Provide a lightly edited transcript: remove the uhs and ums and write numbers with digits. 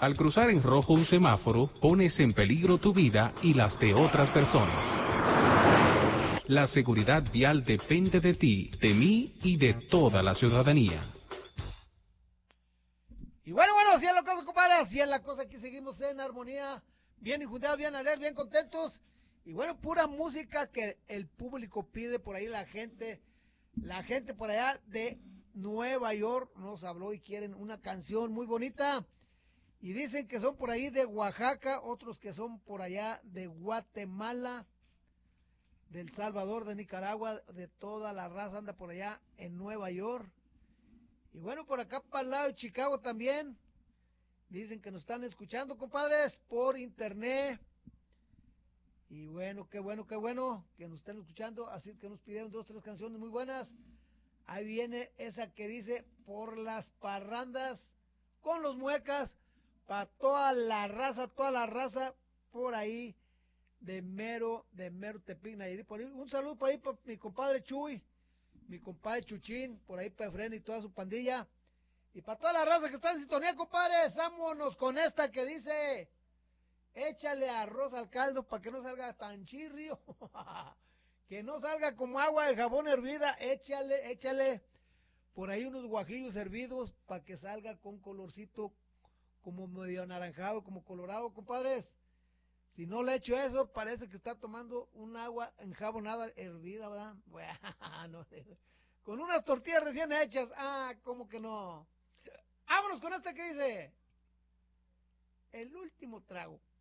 Al cruzar en rojo un semáforo, pones en peligro tu vida y las de otras personas. La seguridad vial depende de ti, de mí y de toda la ciudadanía. Y bueno, así es la cosa, compadre, así es la cosa, aquí seguimos en armonía, bien enjuntados, bien alegres, bien contentos. Y bueno, pura música que el público pide por ahí, la gente por allá de Nueva York nos habló y quieren una canción muy bonita. Y dicen que son por ahí de Oaxaca, otros que son por allá de Guatemala, del Salvador, de Nicaragua, de toda la raza anda por allá en Nueva York. Y bueno, por acá para el lado de Chicago también. Dicen que nos están escuchando, compadres, por internet. Y bueno, qué bueno que nos estén escuchando. Así que nos pidieron 2, 3 canciones muy buenas. Ahí viene esa que dice Por las parrandas con los muecas. Para toda la raza por ahí de mero Tepic, Nayarit. Por ahí, un saludo para ahí para mi compadre Chuy, mi compadre Chuchín, por ahí para Efren y toda su pandilla. Y para toda la raza que está en sintonía, compadres, vámonos con esta que dice, échale arroz al caldo para que no salga tan chirrio, que no salga como agua de jabón hervida, échale por ahí unos guajillos hervidos para que salga con colorcito como medio anaranjado, como colorado, compadres. Si no le echo eso, parece que está tomando un agua enjabonada hervida, ¿verdad? Bueno, con unas tortillas recién hechas, ¿cómo que no? Vámonos con esta que dice, el último trago.